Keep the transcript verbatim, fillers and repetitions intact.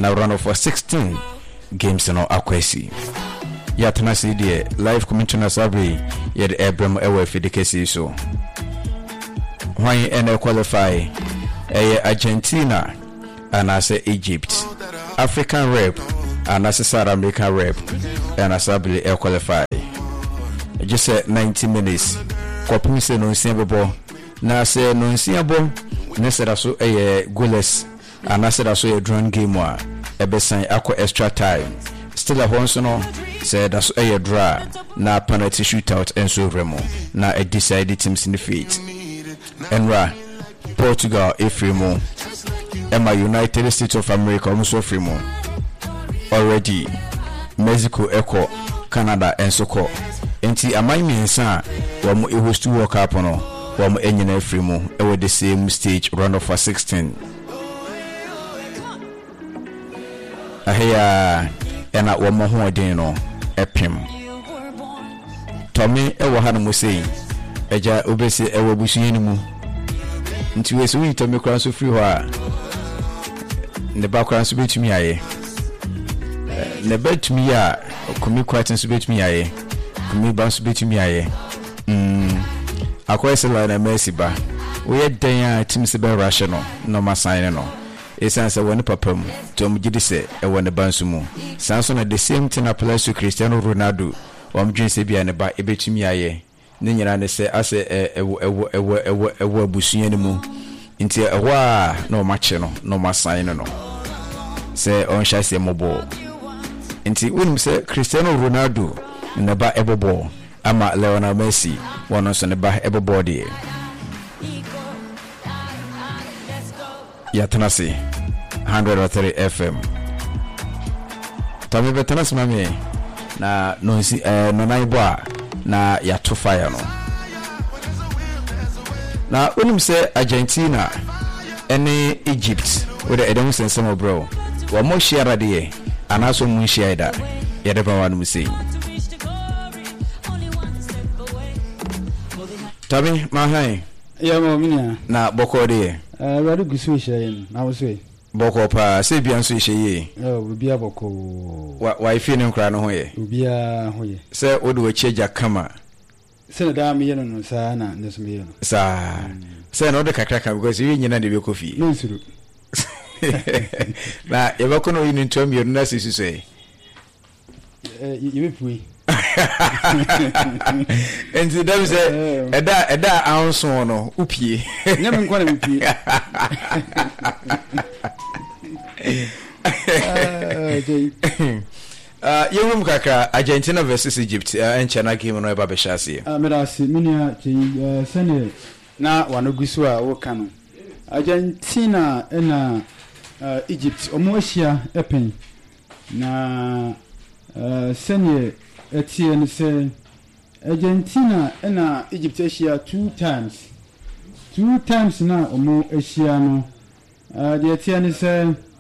na round of sixteen games no akwesi ya tenase die live commentary sabre ye de Abraham ewe fidikesi so when ene qualify eh Argentina and as Egypt African rep and as South American rep and as Sabili e qualify just say ninety minutes kopun se no nsiabo na se no nsiabo ne se da so eh goalless and as da so e drawn game a e be san akọ extra time still a hon so no say da so e draw na penalty shootout enso remo na e decide teams in the feet enra Portugal Efremo Emma United States of America almost Efremo already Mexico Echo Canada and Soko enti amai miensa wa mo host World Cup no wa mo enyina Efremo e with the same stage round of sixteen ahia ena wa mo ho den no epem Tommy e wo ha no mo sei eja obesi e wo busuye ni mu nti we so wi Tommy kran so free ho a ne ba kran so betumi aye ne betumi ya komi kwatin so betumi aye komi ba so betumi aye mm akwese la na Messi ba we ye den a team se be rush no no ma sign no esan se woni papam Tom gidi se e woni bansu mu sanso na the same thing applies to Cristiano Ronaldo wam dwen se bia ne ba e betumi aye ne nyina ne se ase ewo ewo ewo ewo ewo abusuye ne mu nti ewo a no ma che no no ma sign no se on sha se mobo nti wonum se Cristiano Ronaldo ne ba ebobo ama Lionel Messi wono so ne ba ebobo de ya tanasi one oh three F M Tami betanasi mami na no si eh no naibo a na ya to fire no na wonum se Argentina ene Egypt with the Edom Sensemo bro wa mo share de anaso mun share da ya da ba wanu sei Tabi ma hai ya mo minia na boko de eh wadu gusu share na wo sei boko pa se bia nso share eh bia boko wa wa ifi ne nkra no ho ye bia ho ye se odu wa cheja kama se da mi yeno no sa na ne so mi yeno sa se no de kakra ka because you nyina de be kofi no nsuru na ye ba kono yin ntom yero na sisu se eh ye pui enti dem se eda eda anso no upie nyame nkwa na upie Uh, yewum kaka Argentina versus Egypt uh, enchana game no eba beshase ah merasi minia ti sene na wanogusu a wo kanu Argentina na uh, Egypt omo ahia epen na uh, sene etie ne se Argentina na Egypt ahia two times two times na omo ahia no uh, de etie ne se